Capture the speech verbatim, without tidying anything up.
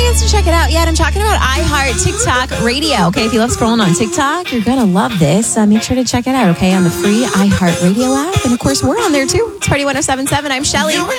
chance to check it out yet, I'm talking about iHeart TikTok Radio. Okay, if you love scrolling on TikTok, you're going to love this. Uh, make sure to check it out, okay, on the free iHeart Radio app. And, of course, we're on there, too. It's Party one oh seven point seven. I'm Shelly.